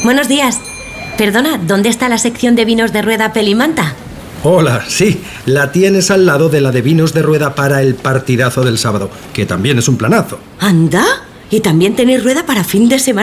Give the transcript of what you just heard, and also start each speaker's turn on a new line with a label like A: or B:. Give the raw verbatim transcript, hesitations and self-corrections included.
A: Buenos días. Perdona, ¿dónde está la sección de vinos de rueda Pelimanta?
B: Hola, sí, la tienes al lado de la de vinos de rueda para el partidazo del sábado, que también es un planazo.
A: ¿Anda? ¿Y también tenéis rueda para fin de semana?